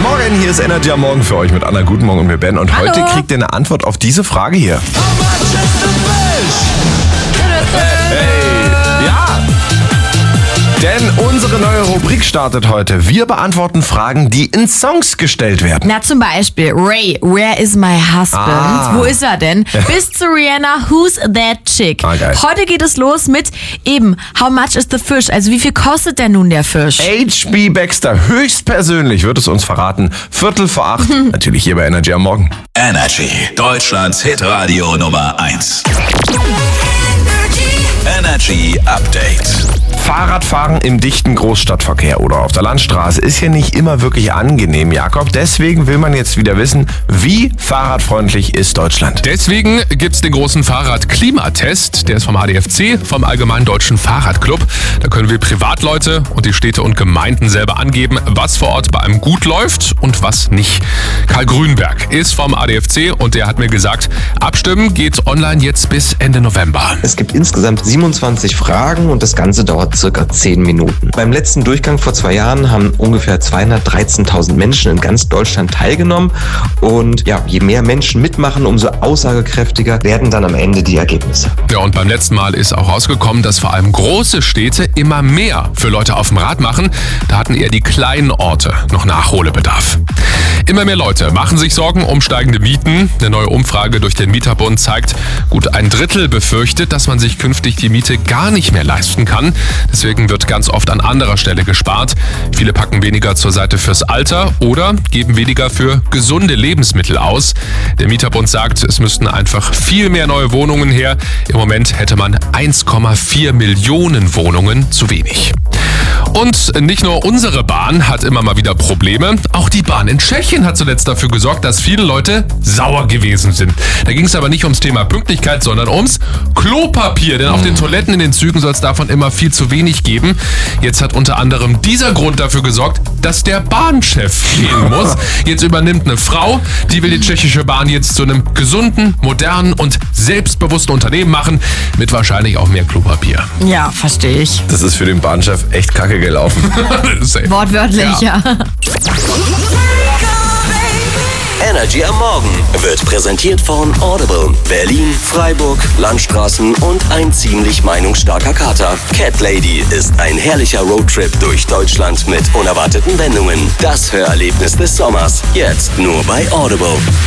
Morgen, hier ist Energy am Morgen für euch mit Anna. Guten Morgen und mir Ben. Und heute kriegt ihr eine Antwort auf diese Frage hier. Hey, ja. Denn unsere neue Rubrik startet heute. Wir beantworten Fragen, die in Songs gestellt werden. Na, zum Beispiel Ray, Where is my husband? Wo ist er denn? Bis zu Rihanna, Who's that chick? Geil. Heute geht es los mit eben How much is the fish? Also wie viel kostet denn nun der Fisch? H.B. Baxter höchstpersönlich wird es uns verraten. 7:45, natürlich hier bei Energy am Morgen. Energy, Deutschlands Hitradio Nummer 1. Energy Update. Fahrradfahren im dichten Großstadtverkehr oder auf der Landstraße ist ja nicht immer wirklich angenehm, Jakob. Deswegen will man jetzt wieder wissen, wie fahrradfreundlich ist Deutschland? Deswegen gibt's den großen Fahrrad-Klimatest. Der ist vom ADFC, vom Allgemeinen Deutschen Fahrradclub. Da können wir Privatleute und die Städte und Gemeinden selber angeben, was vor Ort bei einem gut läuft und was nicht. Karl Grünberg ist vom ADFC und der hat mir gesagt, abstimmen geht online jetzt bis Ende November. Es gibt insgesamt 27 Fragen und das Ganze dauert circa 10 Minuten. Beim letzten Durchgang vor 2 Jahren haben ungefähr 213.000 Menschen in ganz Deutschland teilgenommen. Und ja, je mehr Menschen mitmachen, umso aussagekräftiger werden dann am Ende die Ergebnisse. Ja, und beim letzten Mal ist auch rausgekommen, dass vor allem große Städte immer mehr für Leute auf dem Rad machen. Da hatten eher die kleinen Orte noch Nachholbedarf. Immer mehr Leute machen sich Sorgen um steigende Mieten. Eine neue Umfrage durch den Mieterbund zeigt, gut 1/3 befürchtet, dass man sich künftig die Miete gar nicht mehr leisten kann. Deswegen wird ganz oft an anderer Stelle gespart. Viele packen weniger zur Seite fürs Alter oder geben weniger für gesunde Lebensmittel aus. Der Mieterbund sagt, es müssten einfach viel mehr neue Wohnungen her. Im Moment hätte man 1,4 Millionen Wohnungen zu wenig. Und nicht nur unsere Bahn hat immer mal wieder Probleme, auch die Bahn in Tschechien hat zuletzt dafür gesorgt, dass viele Leute sauer gewesen sind. Da ging es aber nicht ums Thema Pünktlichkeit, sondern ums Klopapier, denn auf den Toiletten in den Zügen soll es davon immer viel zu wenig geben. Jetzt hat unter anderem dieser Grund dafür gesorgt, dass der Bahnchef gehen muss. Jetzt übernimmt eine Frau, die will die tschechische Bahn jetzt zu einem gesunden, modernen und selbstbewussten Unternehmen machen, mit wahrscheinlich auch mehr Klopapier. Ja, verstehe ich. Das ist für den Bahnchef echt kacke gelaufen. Wortwörtlich, ja. Energy am Morgen wird präsentiert von Audible, Berlin, Freiburg, Landstraßen und ein ziemlich meinungsstarker Kater. Cat Lady ist ein herrlicher Roadtrip durch Deutschland mit unerwarteten Wendungen. Das Hörerlebnis des Sommers, jetzt nur bei Audible.